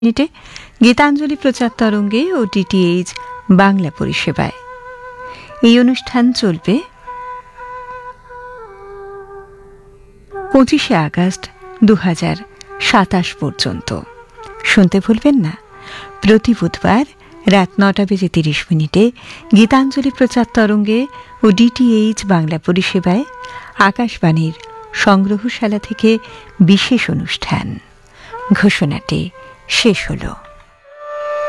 মিনিটে গীতাঞ্জলি প্রচার তরঙ্গে ও ডিটিএইচ বাংলা পরিষেবায়। এই অনুষ্ঠান চলবে 25শে আগস্ট 2027 পর্যন্ত। শুনতে ভুলবেন না, প্রতি বুধবার রাত 9:30 গীতাঞ্জলি প্রচার তরঙ্গে ও ডিটিএইচ বাংলা পরিষেবায় আকাশবাণীর সংগ্রহশালা থেকে বিশেষ অনুষ্ঠান। ঘোষণাটি শেষ হলো।